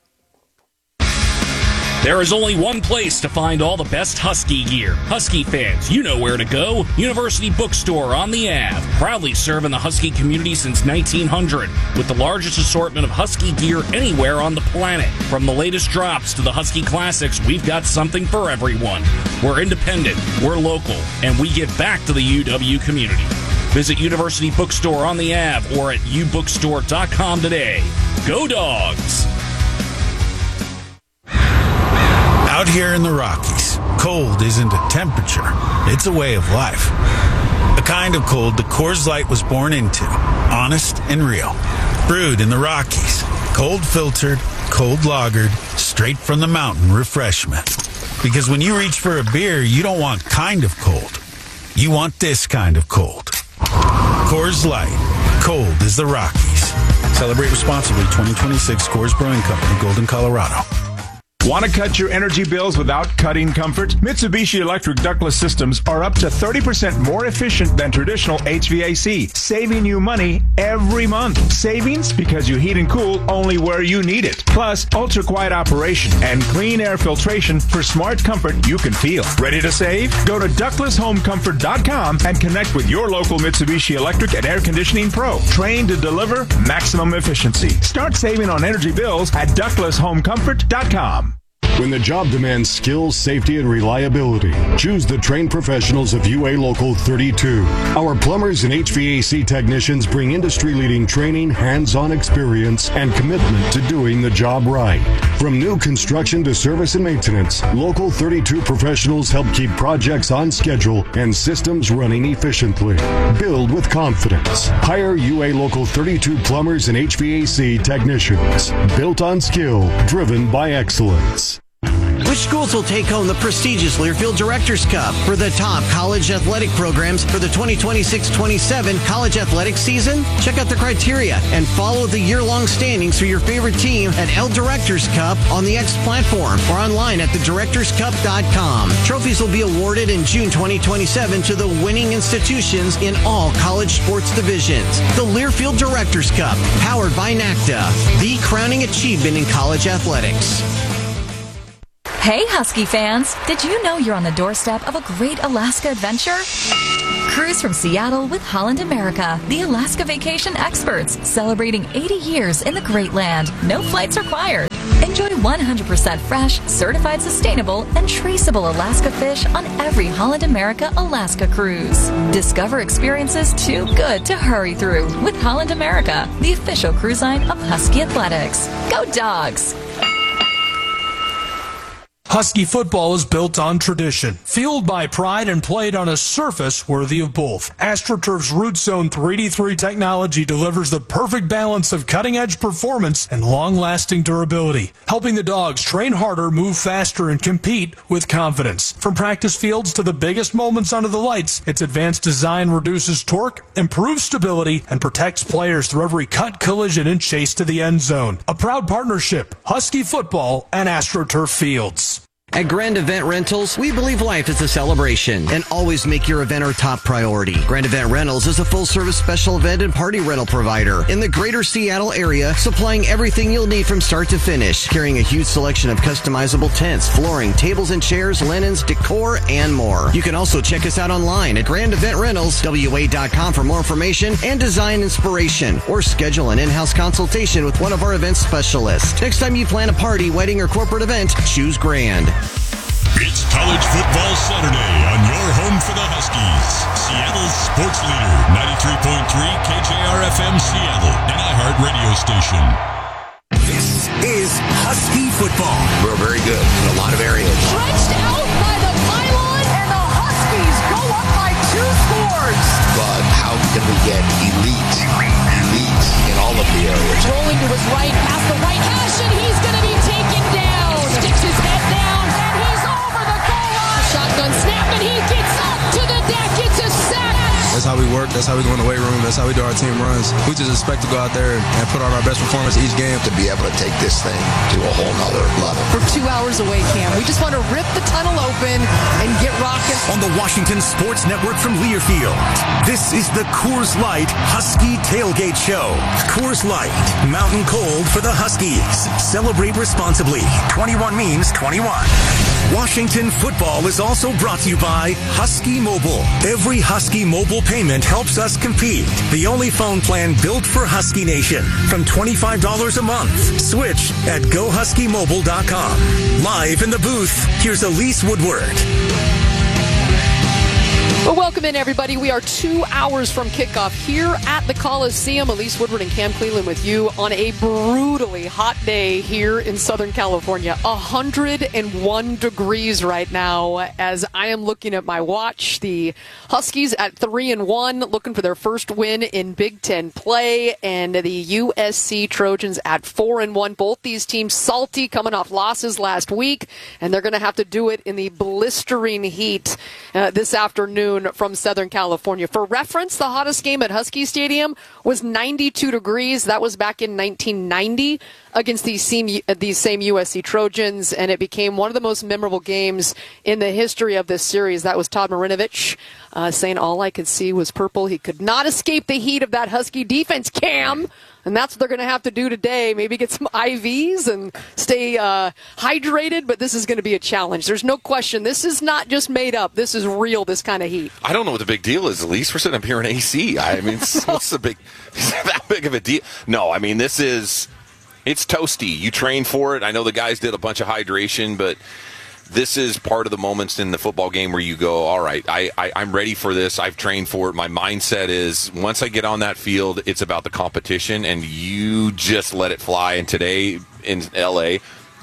There is only one place to find all the best Husky gear. Husky fans, you know where to go. University Bookstore on the Ave. Proudly serving the Husky community since 1900 with the largest assortment of Husky gear anywhere on the planet. From the latest drops to the Husky classics, we've got something for everyone. We're independent, we're local, and we give back to the UW community. Visit University Bookstore on the Ave or at ubookstore.com today. Go Dogs! Out here in the Rockies, cold isn't a temperature, it's a way of life. The kind of cold that Coors Light was born into, honest and real. Brewed in the Rockies, cold filtered, cold lagered, straight from the mountain refreshment. Because when you reach for a beer, you don't want kind of cold. You want this kind of cold. Coors Light, cold as the Rockies. Celebrate responsibly. 2026 Coors Brewing Company, Golden, Colorado. Want to cut your energy bills without cutting comfort? Mitsubishi Electric ductless systems are up to 30% more efficient than traditional HVAC, saving you money every month. Savings because you heat and cool only where you need it. Plus, ultra-quiet operation and clean air filtration for smart comfort you can feel. Ready to save? Go to ductlesshomecomfort.com and connect with your local Mitsubishi Electric and Air Conditioning Pro. Trained to deliver maximum efficiency. Start saving on energy bills at ductlesshomecomfort.com. When the job demands skills, safety, and reliability, choose the trained professionals of UA Local 32. Our plumbers and HVAC technicians bring industry-leading training, hands-on experience, and commitment to doing the job right. From new construction to service and maintenance, Local 32 professionals help keep projects on schedule and systems running efficiently. Build with confidence. Hire UA Local 32 plumbers and HVAC technicians. Built on skill, driven by excellence. Which schools will take home the prestigious Learfield Directors Cup for the top college athletic programs for the 2026-27 college athletics season? Check out the criteria and follow the year-long standings for your favorite team at L Directors Cup on the X platform or online at thedirectorscup.com. Trophies will be awarded in June 2027 to the winning institutions in all college sports divisions. The Learfield Directors Cup, powered by NACDA, the crowning achievement in college athletics. Hey, Husky fans! Did you know you're on the doorstep of a great Alaska adventure? Cruise from Seattle with Holland America, the Alaska vacation experts, celebrating 80 years in the Great Land. No flights required. Enjoy 100% fresh, certified sustainable, and traceable Alaska fish on every Holland America Alaska cruise. Discover experiences too good to hurry through with Holland America, the official cruise line of Husky Athletics. Go Dogs! Husky football is built on tradition, fueled by pride, and played on a surface worthy of both. AstroTurf's Root Zone 3D3 technology delivers the perfect balance of cutting-edge performance and long-lasting durability, helping the dogs train harder, move faster, and compete with confidence. From practice fields to the biggest moments under the lights, its advanced design reduces torque, improves stability, and protects players through every cut, collision, and chase to the end zone. A proud partnership, Husky football and AstroTurf Fields. At Grand Event Rentals, we believe life is a celebration and always make your event our top priority. Grand Event Rentals is a full-service special event and party rental provider in the greater Seattle area, supplying everything you'll need from start to finish, carrying a huge selection of customizable tents, flooring, tables and chairs, linens, decor, and more. You can also check us out online at GrandEventRentalsWA.com for more information and design inspiration, or schedule an in-house consultation with one of our event specialists. Next time you plan a party, wedding, or corporate event, choose Grand. It's College Football Saturday on your home for the Huskies. Seattle's sports leader, 93.3 KJR-FM Seattle, an iHeart radio station. This is Husky football. We're very good in a lot of areas. Stretched out by the pylon, and the Huskies go up by 2 scores. But how can we get elite in all of the areas? Rolling to his right, past the right hash, and he's going to be taken down. Sticks his head down, and he's over the goal line. Shotgun snap, and he gets up to the deck. It's a sack. That's how we work. That's how we go in the weight room. That's how we do our team runs. We just expect to go out there and put on our best performance each game. To be able to take this thing to a whole nother level. We're 2 hours away, Cam. We just want to rip the tunnel open and get rocking. On the Washington Sports Network from Learfield, this is the Coors Light Husky Tailgate Show. Coors Light, mountain cold for the Huskies. Celebrate responsibly. 21 means 21. Washington football is also brought to you by Husky Mobile. Every Husky Mobile payment helps us compete. The only phone plan built for Husky Nation. From $25 a month. Switch at GoHuskyMobile.com. Live in the booth, here's Elise Woodward. Well, welcome in, everybody. We are 2 hours from kickoff here at the Coliseum. Elise Woodward and Cam Cleland with you on a brutally hot day here in Southern California. 101 degrees right now as I am looking at my watch. The Huskies at 3-1, looking for their first win in Big Ten play, and the USC Trojans at 4-1. Both these teams salty, coming off losses last week, and they're going to have to do it in the blistering heat this afternoon from Southern California. For reference, the hottest game at Husky Stadium was 92 degrees. That was back in 1990 against these same USC Trojans, and it became one of the most memorable games in the history of this series. That was Todd Marinovich saying all I could see was purple. He could not escape the heat of that Husky defense, Cam. And that's what they're going to have to do today. Maybe get some IVs and stay hydrated, but this is going to be a challenge. There's no question. This is not just made up. This is real, this kind of heat. I don't know what the big deal is, Elise. We're sitting up here in AC. I mean, what's the big, is that big of a deal? No, I mean, it's toasty. You train for it. I know the guys did a bunch of hydration, but this is part of the moments in the football game where you go, all right, I'm ready for this. I've trained for it. My mindset is once I get on that field, it's about the competition, and you just let it fly. And today in L.A.,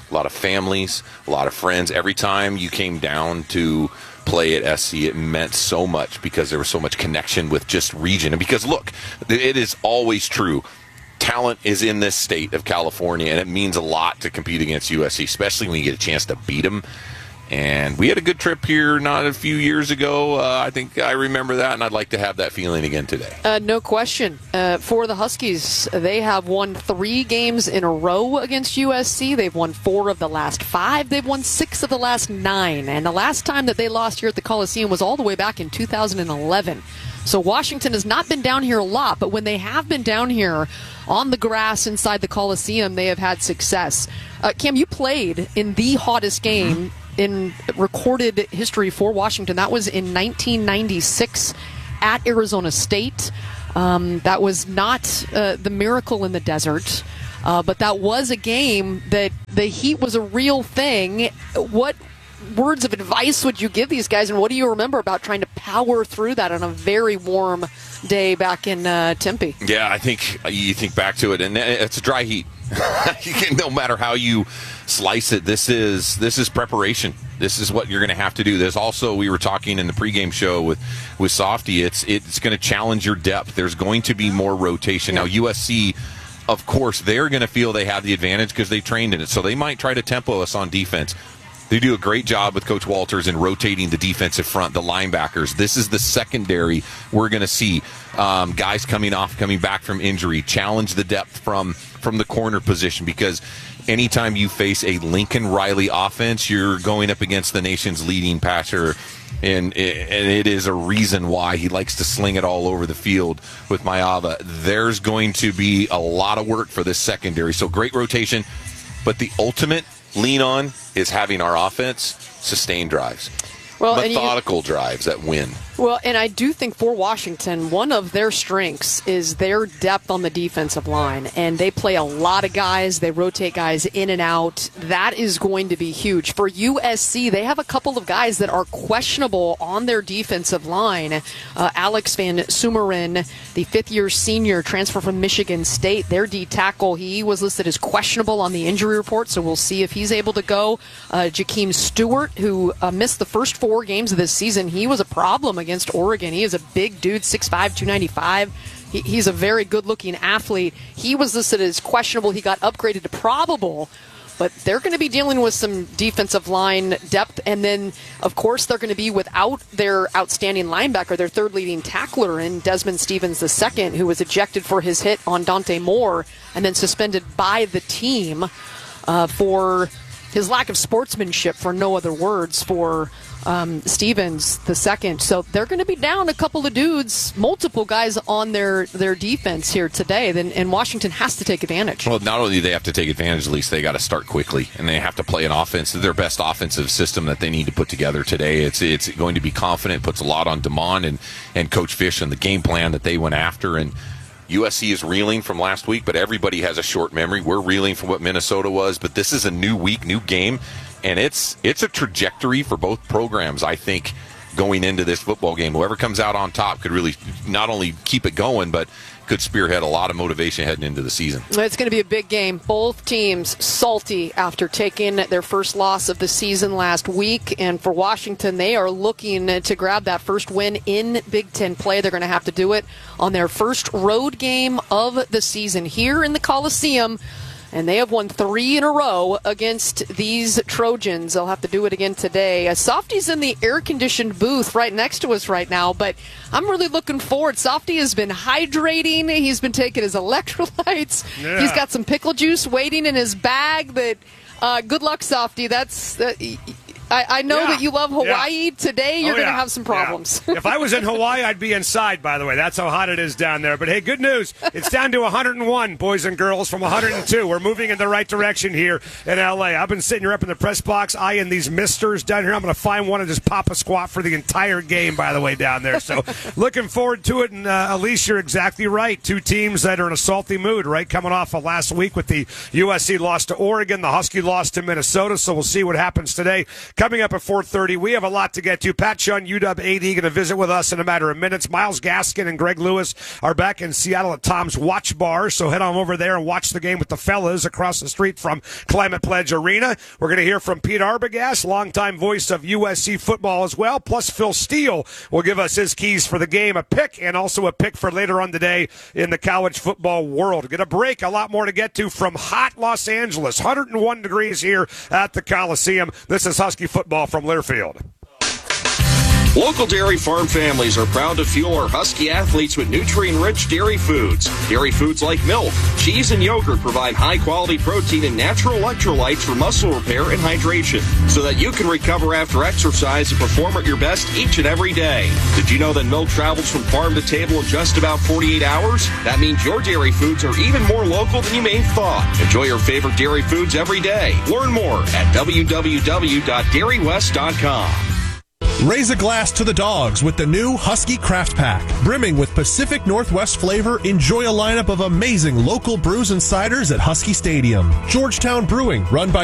a lot of families, a lot of friends. Every time you came down to play at SC, it meant so much because there was so much connection with just region. And because, look, it is always true. Talent is in this state of California, and it means a lot to compete against USC, especially when you get a chance to beat them. And we had a good trip here not a few years ago. I think I remember that, and I'd like to have that feeling again today. No question. For the Huskies, they have won 3 games in a row against USC. They've won 4 of the last 5. They've won 6 of the last 9. And the last time that they lost here at the Coliseum was all the way back in 2011. So Washington has not been down here a lot, but when they have been down here on the grass inside the Coliseum, they have had success. Cam, you played in the hottest game in recorded history for Washington. That was in 1996 at Arizona State. That was not the miracle in the desert, but that was a game that the heat was a real thing. What words of advice would you give these guys, and what do you remember about trying to power through that on a very warm day back in Tempe? Yeah, I think you think back to it, and it's a dry heat. No matter how you slice it, this is preparation. This is what you're going to have to do. There's also, we were talking in the pregame show with Softy, it's going to challenge your depth. There's going to be more rotation. Now, USC, of course, they're going to feel they have the advantage because they trained in it, so they might try to tempo us on defense. They do a great job with Coach Walters in rotating the defensive front, the linebackers. This is the secondary we're going to see. Guys coming back from injury, challenge the depth from the corner position, because anytime you face a Lincoln Riley offense, you're going up against the nation's leading passer, and it is a reason why he likes to sling it all over the field with Maiava. There's going to be a lot of work for this secondary, so great rotation, but the ultimate lean on is having our offense sustain drives. Methodical drives that win. Well, and I do think for Washington, one of their strengths is their depth on the defensive line. And they play a lot of guys. They rotate guys in and out. That is going to be huge. For USC, they have a couple of guys that are questionable on their defensive line. Alex Van Sumeren, the fifth-year senior transfer from Michigan State, their D tackle, he was listed as questionable on the injury report, so we'll see if he's able to go. Jakeem Stewart, who missed the first 4 games of this season, he was a problem against Oregon. He is a big dude, 6'5", 295. He's a very good-looking athlete. He was listed as questionable. He got upgraded to probable. But they're going to be dealing with some defensive line depth. And then, of course, they're going to be without their outstanding linebacker, their third leading tackler in Desmond Stevens II, who was ejected for his hit on Dante Moore and then suspended by the team for his lack of sportsmanship, for no other words, for Stevens II. So they're going to be down a couple of dudes, multiple guys on their defense here today. And Washington has to take advantage. Well, not only do they have to take advantage, at least they got to start quickly, and they have to play an offense, their best offensive system that they need to put together today. It's going to be confident, puts a lot on DeMond and Coach Fish and the game plan that they went after. And USC is reeling from last week, but everybody has a short memory. We're reeling from what Minnesota was, but this is a new week, new game, and it's a trajectory for both programs, I think, going into this football game. Whoever comes out on top could really not only keep it going, but could spearhead a lot of motivation heading into the season. It's going to be a big game. Both teams salty after taking their first loss of the season last week. And for Washington, they are looking to grab that first win in Big Ten play. They're going to have to do it on their first road game of the season here in the Coliseum. And they have won 3 in a row against these Trojans. They'll have to do it again today. Softy's in the air-conditioned booth right next to us right now, but I'm really looking forward. Softy has been hydrating. He's been taking his electrolytes. Yeah. He's got some pickle juice waiting in his bag. But good luck, Softy. That's... I know that you love Hawaii. Yeah. Today you're going to have some problems. Yeah. If I was in Hawaii, I'd be inside, by the way. That's how hot it is down there. But, hey, good news. It's down to 101, boys and girls, from 102. We're moving in the right direction here in L.A. I've been sitting here up in the press box eyeing these misters down here. I'm going to find one and just pop a squat for the entire game, by the way, down there. So looking forward to it. And, Elise, you're exactly right. 2 teams that are in a salty mood, right, coming off of last week with the USC loss to Oregon. The Husky lost to Minnesota, so we'll see what happens today. Coming up at 4:30, we have a lot to get to. Pat Chun, UW AD, going to visit with us in a matter of minutes. Myles Gaskin and Greg Lewis are back in Seattle at Tom's Watch Bar, so head on over there and watch the game with the fellas across the street from Climate Pledge Arena. We're going to hear from Pete Arbogast, longtime voice of USC football as well, plus Phil Steele will give us his keys for the game, a pick, and also a pick for later on today in the college football world. Get a break, a lot more to get to from hot Los Angeles. 101 degrees here at the Coliseum. This is Husky football from Learfield. Local dairy farm families are proud to fuel our Husky athletes with nutrient-rich dairy foods. Dairy foods like milk, cheese, and yogurt provide high-quality protein and natural electrolytes for muscle repair and hydration, so that you can recover after exercise and perform at your best each and every day. Did you know that milk travels from farm to table in just about 48 hours? That means your dairy foods are even more local than you may have thought. Enjoy your favorite dairy foods every day. Learn more at www.dairywest.com. Raise a glass to the dogs with the new Husky Craft Pack. Brimming with Pacific Northwest flavor, enjoy a lineup of amazing local brews and ciders at Husky Stadium. Georgetown Brewing, run by